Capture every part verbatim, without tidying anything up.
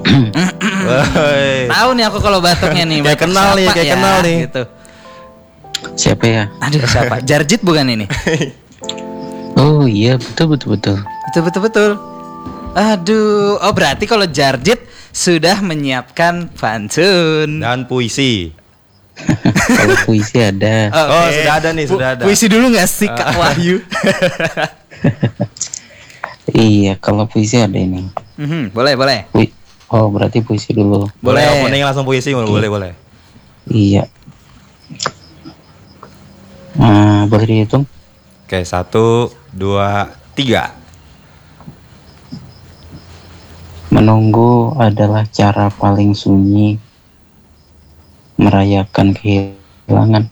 Tahu nih aku kalau batuknya nih. Kayak kenal nih, kayak ya, kenal nih. Gitu. Siapa ya? Aduh siapa? Jarjit bukan ini? Oh iya, betul betul betul. Betul betul betul. Aduh, oh berarti kalau Jarjit sudah menyiapkan pantun dan puisi. Kalau puisi ada. Okay. Oh sudah ada nih, sudah ada. Puisi dulu nggak sih Kak Wahyu? Iya, kalau puisi ada ini. Mm-hmm, boleh boleh. Pu- oh berarti puisi dulu. Boleh, opening langsung puisi, okay. boleh boleh. Iya. Nah, boleh dihitung? Oke, satu, dua, tiga. Menunggu adalah cara paling sunyi merayakan kehilangan.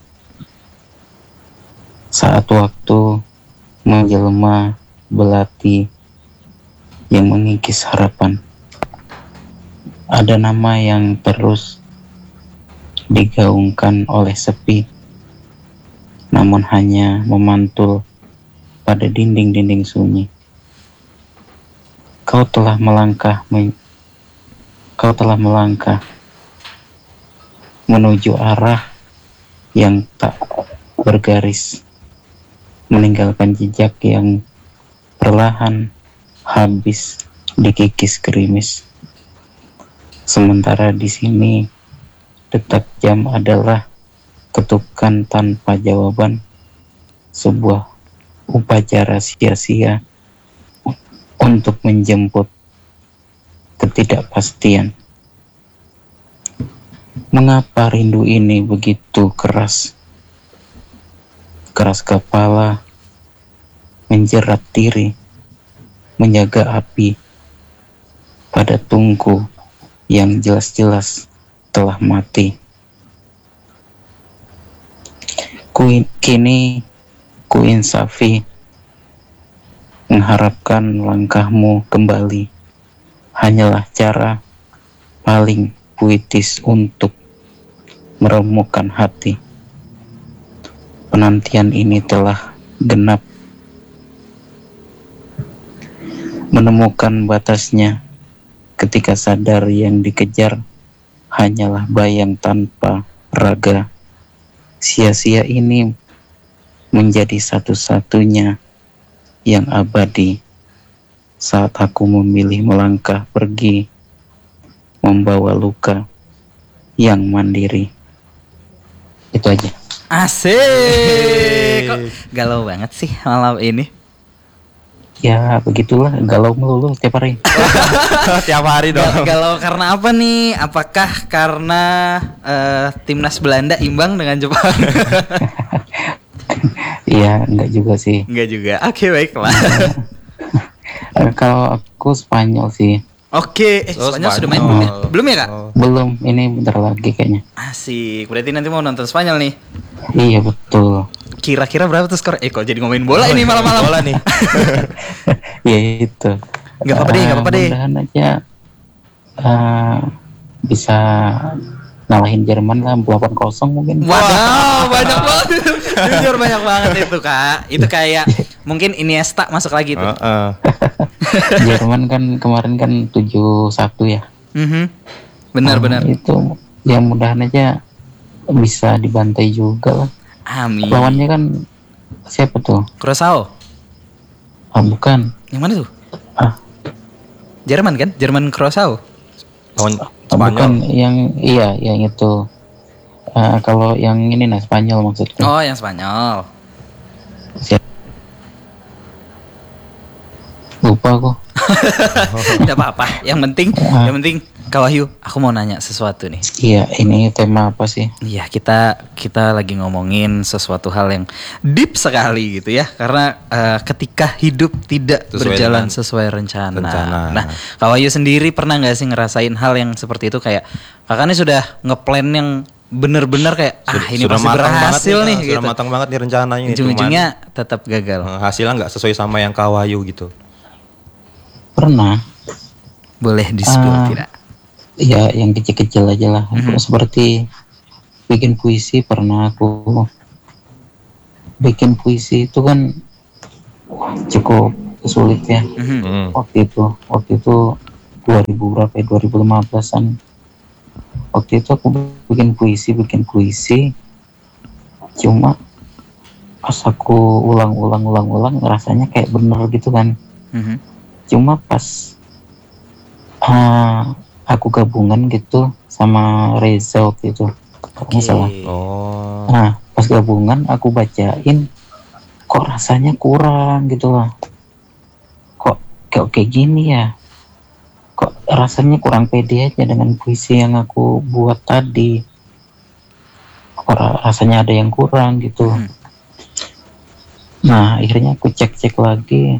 Saat waktu menjelma belati yang mengikis harapan. Ada nama yang terus digaungkan oleh sepi, namun hanya memantul pada dinding-dinding sunyi. Kau telah melangkah, men- kau telah melangkah menuju arah yang tak bergaris, meninggalkan jejak yang perlahan habis dikikis gerimis. Sementara di sini detak jam adalah ketukan tanpa jawaban, sebuah upacara sia-sia untuk menjemput ketidakpastian. Mengapa rindu ini begitu keras? Keras kepala, menjerat diri, menjaga api pada tungku yang jelas-jelas telah mati. Ku, kini ku insafi mengharapkan langkahmu kembali hanyalah cara paling puitis untuk meremukkan hati. Penantian ini telah genap, menemukan batasnya ketika sadar yang dikejar hanyalah bayang tanpa raga. Sia-sia ini menjadi satu-satunya yang abadi saat aku memilih melangkah pergi, membawa luka yang mandiri. Itu aja. Asik. Kok galau banget sih malam ini? Ya begitulah, galau melulu setiap hari. Tiap hari dong. Galau karena apa nih? Apakah karena uh, timnas Belanda imbang dengan Jepang? Iya, enggak juga sih. Enggak juga. Oke, baiklah. Kalau aku Spanyol sih. Oke, eh, Oh, Spanyol sudah main Spanyol. belum ya? Belum ya, Kak? Oh. Belum, ini bentar lagi kayaknya. Asik. Berarti nanti mau nonton Spanyol nih. Iya betul. Kira-kira berapa tuh skor? Eh, kok jadi ngomongin bola ini malam-malam? Bola nih. Ya itu. Gak apa-apa deh, gak apa-apa deh. Mudahan aja uh, bisa ngalahin Jerman lah delapan kosong mungkin. Waduh, banyak banget. Jujur banyak banget itu, Kak. Itu kayak mungkin Iniesta masuk lagi tuh. Uh-uh. Jerman kan kemarin kan tujuh satu ya. Mhm. Benar-benar. Nah, itu ya mudahan aja bisa dibantai juga lah. Amin. Lawannya kan siapa tuh? Curaçao. Ah bukan. Yang mana tuh? Ah, Jerman kan? Jerman Curaçao. Lawan ah, bukan Spanyol. yang iya yang itu. Ah, kalau yang ini nah Spanyol maksudku. Oh, yang Spanyol. Siapa? Lupa aku. Tidak apa-apa. Yang penting, yang penting Kak Wahyu, aku mau nanya sesuatu nih. Iya, ini tema apa sih? Iya, kita kita lagi ngomongin sesuatu hal yang deep sekali gitu ya. Karena uh, ketika hidup tidak Sesuai berjalan dengan sesuai rencana. rencana. Nah, Kak Wahyu sendiri pernah nggak sih ngerasain hal yang seperti itu, kayak kakaknya sudah ngeplan yang bener-bener kayak ah ini sudah pasti matang banget berhasil nih, sudah gitu. matang banget nih rencananya. Ujung-ujungnya tetap gagal. Cuman, hasilnya nggak sesuai sama yang Kak Wahyu gitu. Pernah. Boleh di-spill Ah. tidak? Ya, yang kecil-kecil aja lah. Mhm. Seperti bikin puisi pernah aku. Bikin puisi itu kan wah, cukup sulit ya. Mhm. Hmm. Waktu itu, waktu itu dua ribu berapa ya, dua ribu lima belasan. Waktu itu aku bikin puisi, bikin puisi. Cuma pas aku ulang-ulang ulang-ulang rasanya kayak bener gitu kan. Mhm. Cuma pas uh, aku gabungan gitu sama Reza waktu itu, kalau nggak salah. Oh. Nah pas gabungan aku bacain, kok rasanya kurang gitu loh. Kok kok kayak gini ya? Kok rasanya kurang pede aja dengan puisi yang aku buat tadi. Kok ra- rasanya ada yang kurang gitu. Hmm. Nah akhirnya aku cek-cek lagi,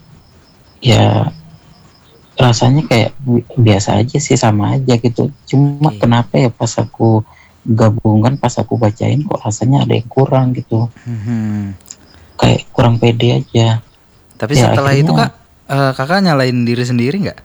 ya rasanya kayak bi- biasa aja sih, sama aja gitu. Cuma Oke. kenapa ya pas aku gabungan, pas aku bacain kok rasanya ada yang kurang gitu, Mhm. kayak kurang pede aja. Tapi Ya, setelah itu akhirnya- kak, eh, kakak nyalain diri sendiri nggak?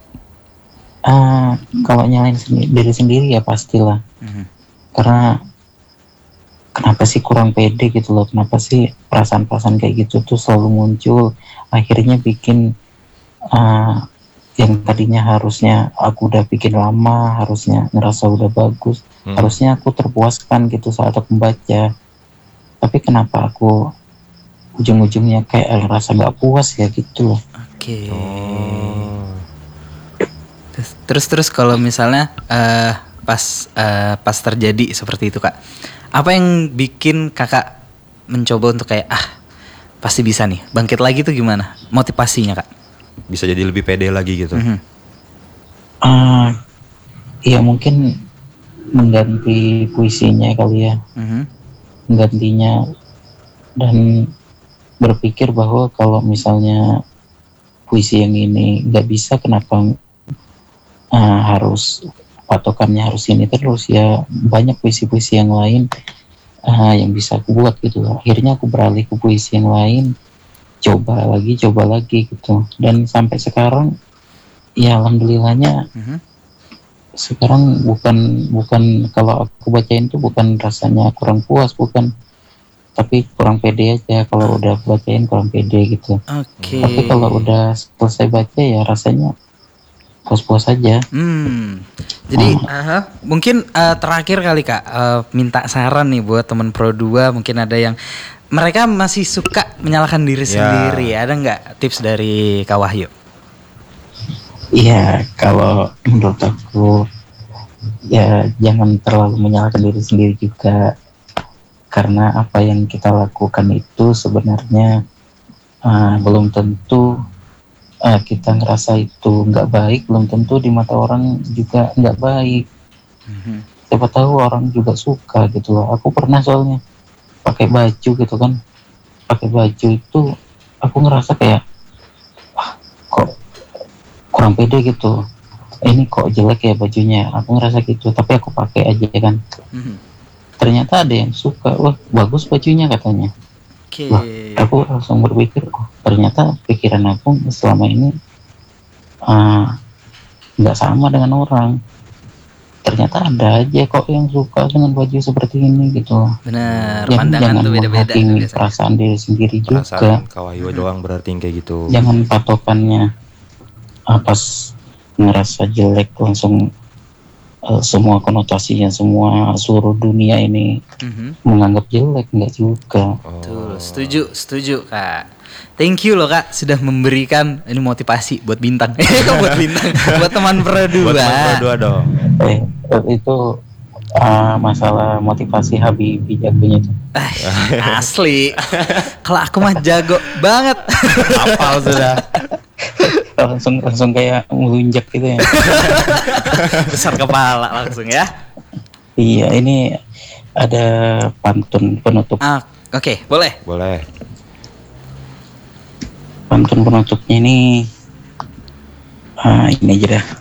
Ah, kalau nyalain sendi- diri sendiri ya pastilah, Mhm. karena kenapa sih kurang pede gitu loh, kenapa sih perasaan-perasaan kayak gitu tuh selalu muncul, akhirnya bikin ah, yang tadinya harusnya aku udah bikin lama, harusnya ngerasa udah bagus, Hmm. harusnya aku terpuaskan gitu saat aku membaca, tapi kenapa aku ujung-ujungnya kayak rasa nggak puas ya gitu loh. Oke. Oh. Terus terus, terus kalau misalnya eh, pas eh, pas terjadi seperti itu kak, apa yang bikin kakak mencoba untuk kayak ah pasti bisa nih bangkit lagi tuh gimana? Motivasinya kak? Bisa jadi lebih pede lagi gitu. Mhm. Ah, ya mungkin mengganti puisinya kali ya, Mhm. menggantinya, dan berpikir bahwa kalau misalnya puisi yang ini nggak bisa, kenapa uh, harus patokannya harus ini terus, ya banyak puisi-puisi yang lain uh, yang bisa aku buat gitu. Akhirnya aku beralih ke puisi yang lain, coba lagi coba lagi gitu, dan sampai sekarang ya alhamdulillahnya Mhm. sekarang bukan bukan kalau aku bacain tuh bukan rasanya kurang puas, bukan, tapi kurang pede aja. Kalau udah bacain kurang pede gitu, Oke. tapi kalau udah selesai baca ya rasanya puas-puas aja. Hmm. Jadi aha, mungkin eh, terakhir kali kak eh, minta saran nih buat teman Pro dua, mungkin ada yang mereka masih suka menyalahkan diri Ya. sendiri. Ada nggak tips dari Kak Wahyu? Iya, kalau menurut aku ya jangan terlalu menyalahkan diri sendiri juga, karena apa yang kita lakukan itu sebenarnya uh, belum tentu uh, kita ngerasa itu nggak baik, belum tentu di mata orang juga nggak baik. Mhm. Siapa tahu orang juga suka gitu loh. Aku pernah soalnya pakai baju gitu kan, pakai baju itu aku ngerasa kayak "Wah, kok kurang pede gitu, ini kok jelek ya bajunya," aku ngerasa gitu, tapi aku pakai aja kan. Mhm. Ternyata ada yang suka, wah bagus bajunya katanya. Oke. Wah, aku langsung berpikir, oh ternyata pikiran aku selama ini uh, nggak sama dengan orang. Ternyata ada aja kok yang suka dengan baju seperti ini gitu. Benar. Jadi Pandangan jangan tuh beda-beda tuh menghakimi biasanya. perasaan diri sendiri juga. Perasaan kawayu doang berarti yang kayak gitu. Jangan patokannya ah, pas ngerasa jelek langsung eh, semua konotasinya, semua seluruh dunia ini Mhm. menganggap jelek, enggak juga. Oh. Tuh, setuju, setuju kak. Thank you loh kak sudah memberikan ini motivasi buat bintang. Kok buat bintang? Buat teman Pro dua. Buat teman Pro dua dong. Eh, itu ah, masalah motivasi Habibie jagonya itu. Ah, asli. Kalau aku mah jago banget. Hafal sudah. langsung langsung kayak melunjak gitu ya. Besar kepala langsung ya. Iya, ini ada pantun penutup. Ah, oke, boleh. Boleh. Pantun penutupnya ini ah, ini aja dah.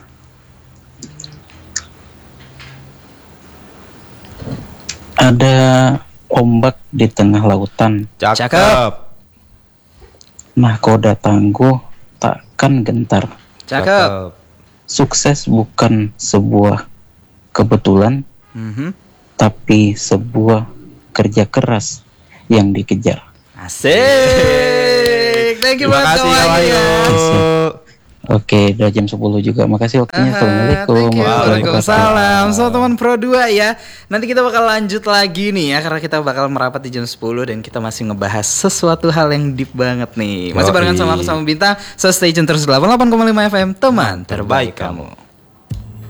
Ada ombak di tengah lautan, Cakep. Cakep. nahkoda tangguh takkan gentar. Cakep. Sukses bukan sebuah kebetulan, Mhm. tapi sebuah kerja keras yang dikejar. Asik. Thank you Terima banget kasih Kak Kak Wahyu. Wahyu. Oke, udah jam sepuluh juga. Makasih waktunya. Aha, Assalamualaikum. thank you. warahmatullahi wabarakatuh. Waalaikumsalam. So teman Pro dua ya. Nanti kita bakal lanjut lagi nih ya, karena kita bakal merapat di jam sepuluh dan kita masih ngebahas sesuatu hal yang deep banget nih. Masih Yoi. barengan sama aku sama Bintang. So stay tune terus delapan puluh delapan koma lima F M, teman terbaik kamu.